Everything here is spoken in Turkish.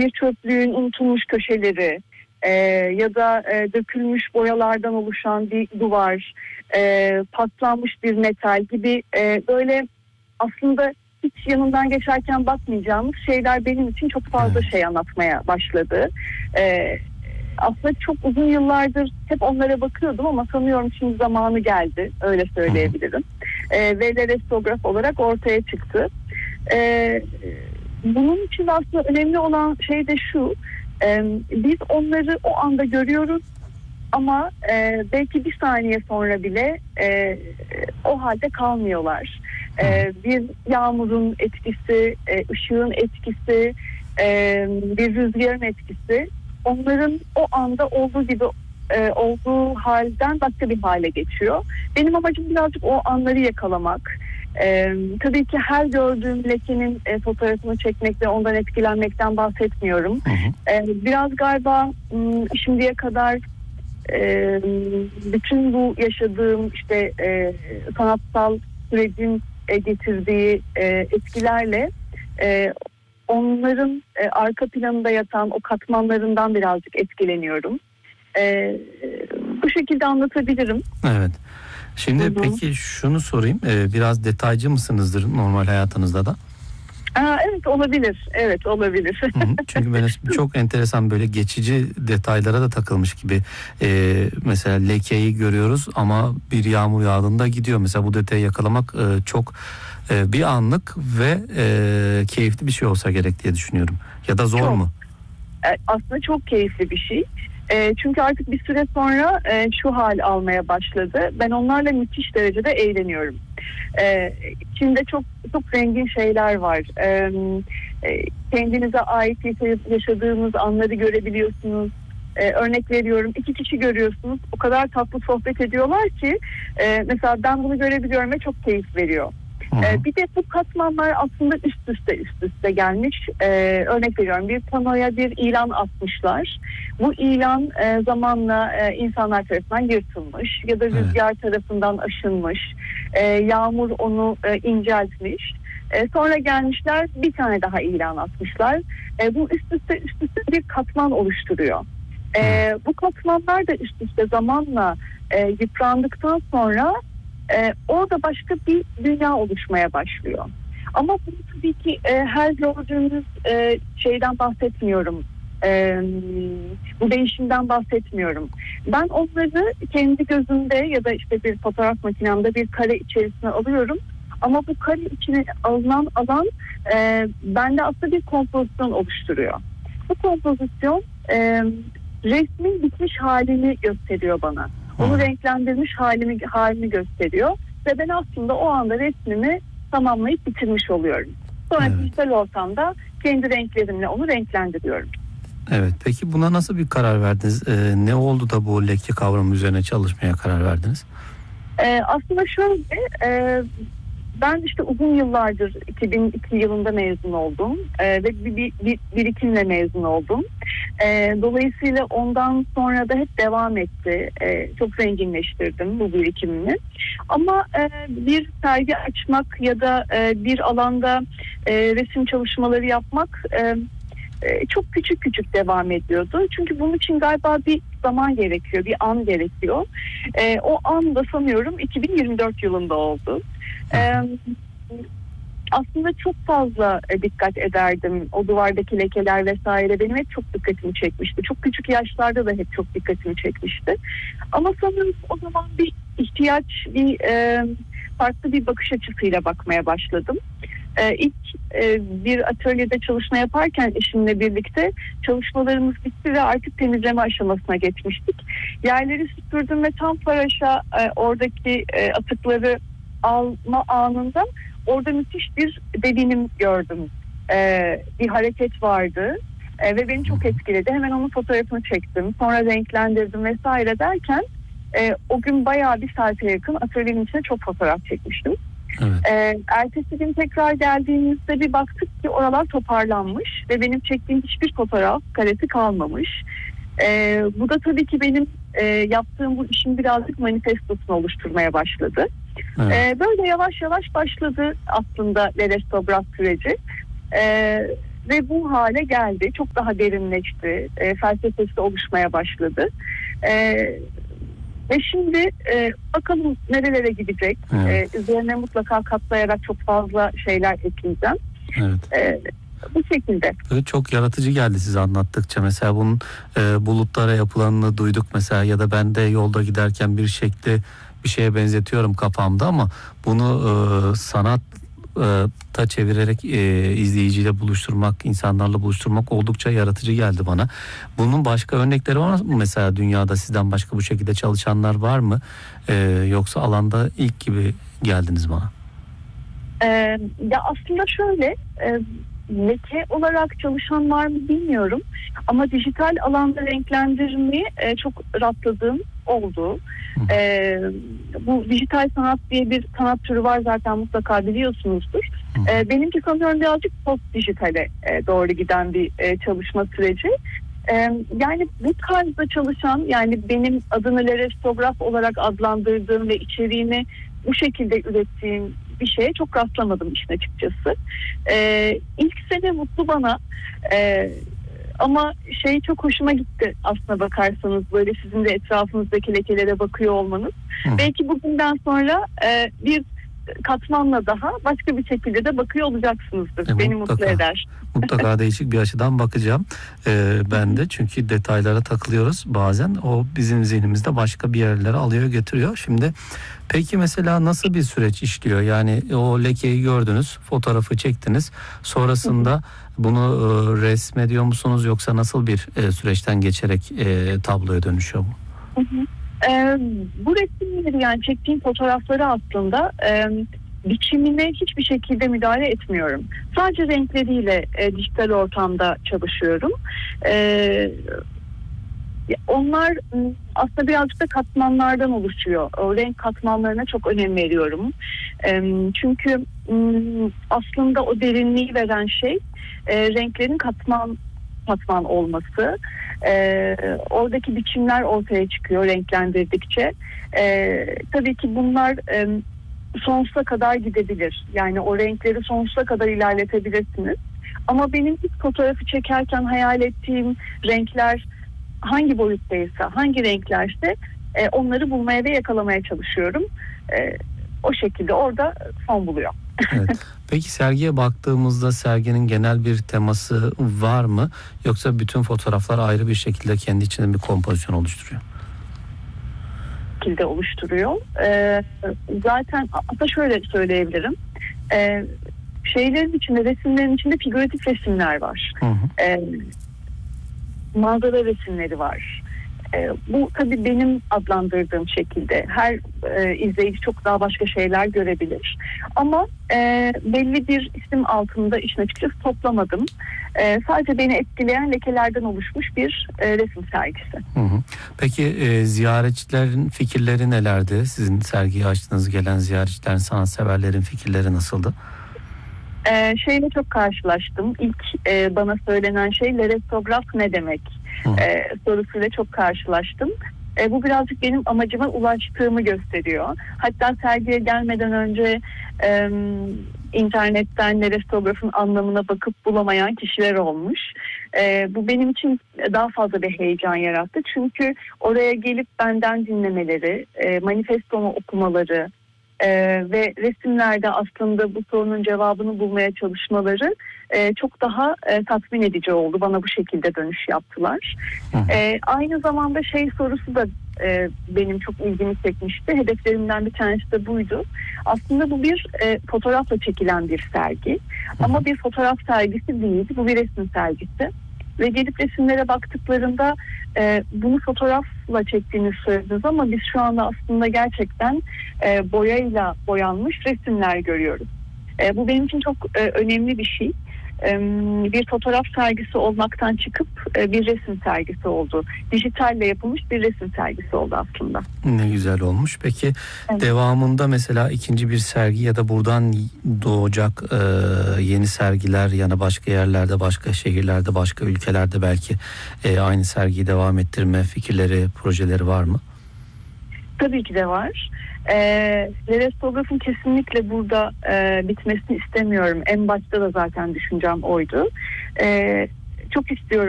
bir çöplüğün unutulmuş köşeleri ya da dökülmüş boyalardan oluşan bir duvar, paslanmış bir metal gibi böyle aslında hiç yanından geçerken bakmayacağımız şeyler benim için çok fazla şey anlatmaya başladı. Aslında çok uzun yıllardır hep onlara bakıyordum ama sanıyorum şimdi zamanı geldi, öyle söyleyebilirim. Ve de restograf olarak ortaya çıktı. Bunun için aslında önemli olan şey de şu, biz onları o anda görüyoruz ama belki bir saniye sonra bile o halde kalmıyorlar. Bir yağmurun etkisi, ışığın etkisi, bir rüzgarın etkisi onların o anda olduğu gibi olduğu halden başka bir hale geçiyor. Benim amacım birazcık o anları yakalamak. Tabii ki her gördüğüm lekenin fotoğrafını çekmek ve ondan etkilenmekten bahsetmiyorum. Biraz galiba şimdiye kadar bütün bu yaşadığım işte sanatsal sürecin getirdiği etkilerle onların arka planında yatan o katmanlarından birazcık etkileniyorum. Bu şekilde anlatabilirim. Evet. Şimdi peki şunu sorayım. Biraz detaycı mısınızdır normal hayatınızda da? Evet olabilir. Evet olabilir. Çünkü ben çok enteresan böyle geçici detaylara da takılmış gibi. Mesela lekeyi görüyoruz ama bir yağmur yağdığında gidiyor. Mesela bu detayı yakalamak çok bir anlık ve keyifli bir şey olsa gerek diye düşünüyorum. Ya da zor mu? Aslında çok keyifli bir şey. Çünkü artık bir süre sonra şu hal almaya başladı. Ben onlarla müthiş derecede eğleniyorum. İçinde çok çok zengin şeyler var. Kendinize ait yaşadığınız anları görebiliyorsunuz. Örnek veriyorum, 2 kişi görüyorsunuz. O kadar tatlı sohbet ediyorlar ki mesela ben bunu görebiliyorum ve çok keyif veriyor. Bir de bu katmanlar aslında üst üste gelmiş. Örnek veriyorum, bir panoya bir ilan atmışlar. Bu ilan zamanla insanlar tarafından yırtılmış ya da rüzgar tarafından aşınmış. Yağmur onu inceltmiş. Sonra gelmişler bir tane daha ilan atmışlar. Bu üst üste bir katman oluşturuyor. Bu katmanlar da üst üste zamanla yıprandıktan sonra orada başka bir dünya oluşmaya başlıyor. Ama bunu tabii ki her gördüğümüz şeyden bahsetmiyorum. Bu değişimden bahsetmiyorum. Ben onları kendi gözümde ya da işte bir fotoğraf makinemde bir kare içerisine alıyorum. Ama bu kare içine alınan alan bende aslında bir kompozisyon oluşturuyor. Bu kompozisyon resmin bitmiş halini gösteriyor bana. Onu renklendirmiş halini gösteriyor. Ve ben aslında o anda resmimi tamamlayıp bitirmiş oluyorum. Sonra dijital ortamda kendi renklerimle onu renklendiriyorum. Evet. Peki buna nasıl bir karar verdiniz? Ne oldu da bu leke kavramı üzerine çalışmaya karar verdiniz? Aslında şöyle, ben işte uzun yıllardır 2002 yılında mezun oldum ve bir birikimle mezun oldum. Dolayısıyla ondan sonra da hep devam etti. Çok zenginleştirdim bu birikimimi. Ama bir sergi açmak ya da bir alanda resim çalışmaları yapmak çok küçük devam ediyordu. Çünkü bunun için galiba bir zaman gerekiyor, bir an gerekiyor. O an da sanıyorum 2024 yılında oldu. Aslında çok fazla dikkat ederdim. O duvardaki lekeler vesaire benim hep çok dikkatimi çekmişti. Çok küçük yaşlarda da hep çok dikkatimi çekmişti. Ama sanırım o zaman bir ihtiyaç, bir farklı bir bakış açısıyla bakmaya başladım. İlk bir atölyede çalışma yaparken eşimle birlikte çalışmalarımız bitti ve artık temizleme aşamasına geçmiştik. Yerleri süpürdüm ve tam paraşa oradaki atıkları alma anında orada müthiş bir devinim gördüm. Bir hareket vardı ve beni çok etkiledi. Hemen onun fotoğrafını çektim. Sonra renklendirdim vesaire derken o gün bayağı bir saate yakın atölyenin içine çok fotoğraf çekmiştim. Evet. Ertesi gün tekrar geldiğimizde bir baktık ki oralar toparlanmış ve benim çektiğim hiçbir fotoğraf karesi kalmamış. Bu da tabii ki benim yaptığım bu işin birazcık manifestosunu oluşturmaya başladı. Evet. Böyle yavaş yavaş başladı aslında restograf süreci. Ve bu hale geldi. Çok daha derinleşti. Felsefesi oluşmaya başladı. Ve şimdi bakalım nerelere gidecek. Evet. Üzerine mutlaka katlayarak çok fazla şeyler ekleyeceğim. Evet. Bu şekilde. Evet, çok yaratıcı geldi size anlattıkça. Mesela bunun bulutlara yapılanını duyduk mesela, ya da ben de yolda giderken bir şekli bir şeye benzetiyorum kafamda, ama bunu sanat ta çevirerek izleyiciyle buluşturmak, insanlarla buluşturmak oldukça yaratıcı geldi bana. Bunun başka örnekleri var mı? Mesela dünyada sizden başka bu şekilde çalışanlar var mı? Yoksa alanda ilk gibi geldiniz bana? Ya aslında şöyle, leke olarak çalışan var mı bilmiyorum. Ama dijital alanda renklendirmeyi çok rastladığım oldu. Bu dijital sanat diye bir sanat türü var, zaten mutlaka biliyorsunuzdur. Benimki sanıyorum birazcık post dijitale doğru giden bir çalışma süreci. Yani bu tarzda çalışan, yani benim adını lerestograf olarak adlandırdığım ve içeriğini bu şekilde ürettiğim bir şeye çok rastlamadım işin açıkçası. İlk sene mutlu bana. Ama çok hoşuma gitti aslına bakarsanız, böyle sizin de etrafınızdaki lekelere bakıyor olmanız. Belki bugünden sonra bir katmanla daha başka bir şekilde de bakıyor olacaksınızdır. Beni mutlu eder. Mutlaka değişik bir açıdan bakacağım. Ben de, çünkü detaylara takılıyoruz bazen. O bizim zihnimizde başka bir yerlere alıyor götürüyor. Şimdi peki mesela nasıl bir süreç işliyor? Yani o lekeyi gördünüz, fotoğrafı çektiniz. Sonrasında bunu resmediyor musunuz, yoksa nasıl bir süreçten geçerek tabloya dönüşüyor bu? Bu resimleri, yani çektiğim fotoğrafları aslında biçimine hiçbir şekilde müdahale etmiyorum. Sadece renkleriyle dijital ortamda çalışıyorum. Onlar aslında birazcık da katmanlardan oluşuyor. O renk katmanlarına çok önem veriyorum. Çünkü aslında o derinliği veren şey renklerin katman olması. Oradaki biçimler ortaya çıkıyor renklendirdikçe. Tabii ki bunlar sonsuza kadar gidebilir. Yani o renkleri sonsuza kadar ilerletebilirsiniz. Ama benim ilk fotoğrafı çekerken hayal ettiğim renkler hangi boyuttaysa, hangi renklerse onları bulmaya ve yakalamaya çalışıyorum. O şekilde orada son buluyor. Evet. Peki sergiye baktığımızda serginin genel bir teması var mı? Yoksa bütün fotoğraflar ayrı bir şekilde kendi içinde bir kompozisyon oluşturuyor? Şekilde oluşturuyor. Zaten aslında şöyle söyleyebilirim. Resimlerin içinde figüratif resimler var. Manzara resimleri var. Bu tabii benim adlandırdığım şekilde. Her izleyici çok daha başka şeyler görebilir. Ama belli bir isim altında işin açıkçası toplamadım. Sadece beni etkileyen lekelerden oluşmuş bir resim sergisi. Peki ziyaretçilerin fikirleri nelerdi? Sizin sergiyi açtığınız gelen ziyaretçilerin, sanatseverlerin fikirleri nasıldı? Şeyle çok karşılaştım. İlk bana söylenen şey lerestograf ne demek sorusuyla çok karşılaştım. Bu birazcık benim amacıma ulaştığımı gösteriyor. Hatta sergiye gelmeden önce internetten lerestografın anlamına bakıp bulamayan kişiler olmuş. Bu benim için daha fazla bir heyecan yarattı. Çünkü oraya gelip benden dinlemeleri, manifestomu okumaları ve resimlerde aslında bu sorunun cevabını bulmaya çalışmaları çok daha tatmin edici oldu. Bana bu şekilde dönüş yaptılar. Aynı zamanda sorusu da benim çok ilgimi çekmişti. Hedeflerimden bir tanesi de buydu. Aslında bu bir fotoğrafla çekilen bir sergi. Ama bir fotoğraf sergisi değil. Bu bir resim sergisi. Ve gelip resimlere baktıklarında bunu fotoğrafla çektiğini söylediniz, ama biz şu anda aslında gerçekten boyayla boyanmış resimler görüyoruz. Bu benim için çok önemli bir şey. Bir fotoğraf sergisi olmaktan çıkıp bir resim sergisi oldu. Dijitalle yapılmış bir resim sergisi oldu aslında. Ne güzel olmuş. Peki devamında mesela ikinci bir sergi ya da buradan doğacak yeni sergiler, yani başka yerlerde, başka şehirlerde, başka ülkelerde belki aynı sergiyi devam ettirme fikirleri, projeleri var mı? Tabii ki de var. Lerestografın kesinlikle burada bitmesini istemiyorum. En başta da zaten düşüncem oydu. Çok istiyorum.